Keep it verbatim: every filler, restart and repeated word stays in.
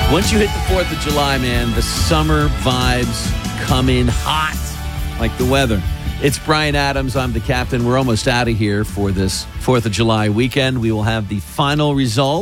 Once you hit the fourth of July, man, the summer vibes come in hot like the weather. It's Brian Adams. I'm the captain. We're almost out of here for this fourth of July weekend. We will have the final result